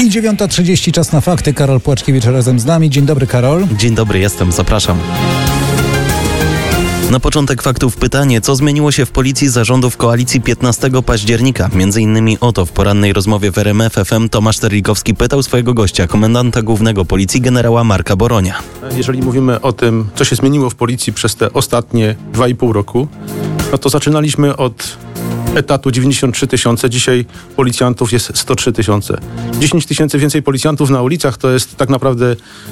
I 9:30, czas na fakty. Karol Płaczkiewicz razem z nami. Dzień dobry, Karol. Dzień dobry, jestem, zapraszam. Na początek faktów pytanie, co zmieniło się w policji zarządów koalicji 15 października? Między innymi o to w porannej rozmowie w RMF FM Tomasz Terlikowski pytał swojego gościa, komendanta głównego policji generała Marka Boronia. Jeżeli mówimy o tym, co się zmieniło w policji przez te ostatnie 2,5 roku, no to zaczynaliśmy od etatu 93 tysiące, dzisiaj policjantów jest 103 tysiące. 10 tysięcy więcej policjantów na ulicach to jest tak naprawdę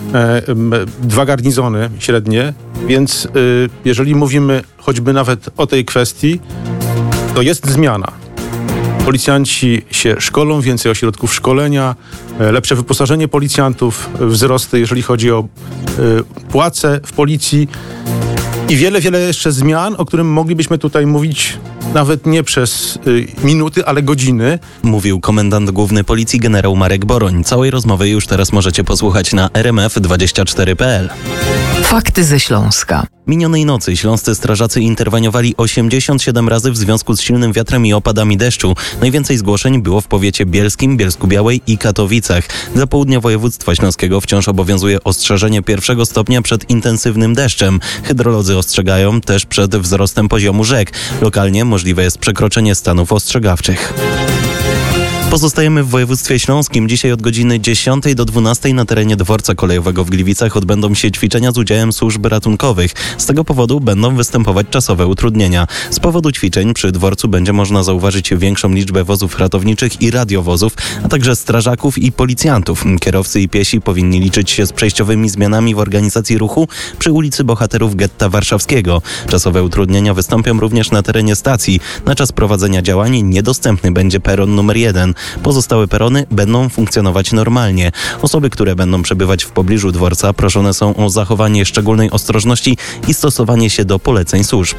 2 garnizony średnie, więc jeżeli mówimy choćby nawet o tej kwestii, to jest zmiana. Policjanci się szkolą, więcej ośrodków szkolenia, lepsze wyposażenie policjantów, wzrosty jeżeli chodzi o płace w policji i wiele jeszcze zmian, o którym moglibyśmy tutaj mówić nawet nie przez minuty, ale godziny. Mówił komendant główny policji generał Marek Boroń. Całej rozmowy już teraz możecie posłuchać na rmf24.pl. Fakty ze Śląska. Minionej nocy śląscy strażacy interweniowali 87 razy w związku z silnym wiatrem i opadami deszczu. Najwięcej zgłoszeń było w powiecie bielskim, Bielsku-Białej i Katowicach. Dla południa województwa śląskiego wciąż obowiązuje ostrzeżenie 1. stopnia przed intensywnym deszczem. Hydrolodzy ostrzegają też przed wzrostem poziomu rzek. Lokalnie możliwe jest przekroczenie stanów ostrzegawczych. Pozostajemy w województwie śląskim. Dzisiaj od godziny 10 do 12 na terenie dworca kolejowego w Gliwicach odbędą się ćwiczenia z udziałem służb ratunkowych. Z tego powodu będą występować czasowe utrudnienia. Z powodu ćwiczeń przy dworcu będzie można zauważyć większą liczbę wozów ratowniczych i radiowozów, a także strażaków i policjantów. Kierowcy i piesi powinni liczyć się z przejściowymi zmianami w organizacji ruchu przy ulicy Bohaterów Getta Warszawskiego. Czasowe utrudnienia wystąpią również na terenie stacji. Na czas prowadzenia działań niedostępny będzie peron numer 1. Pozostałe perony będą funkcjonować normalnie. Osoby, które będą przebywać w pobliżu dworca, proszone są o zachowanie szczególnej ostrożności i stosowanie się do poleceń służb.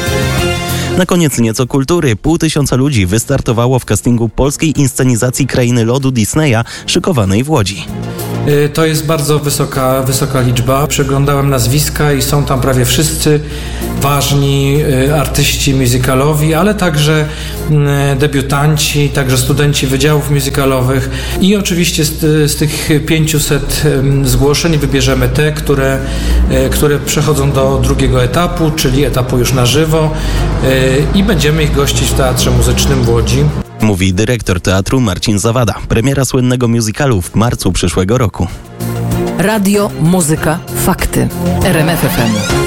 Na koniec nieco kultury. 500 ludzi wystartowało w castingu polskiej inscenizacji Krainy Lodu Disneya szykowanej w Łodzi. To jest bardzo wysoka liczba. Przeglądałem nazwiska i są tam prawie wszyscy ważni artyści musicalowi, ale także debiutanci, także studenci wydziałów musicalowych i oczywiście z tych 500 zgłoszeń wybierzemy te, które przechodzą do drugiego etapu, czyli etapu już na żywo i będziemy ich gościć w Teatrze Muzycznym w Łodzi. Mówi dyrektor teatru Marcin Zawada. Premiera słynnego musicalu w marcu przyszłego roku. Radio, muzyka, fakty. RMF FM.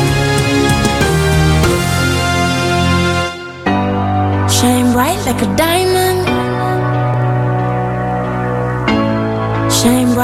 Shine bright like a diamond. Shine bright.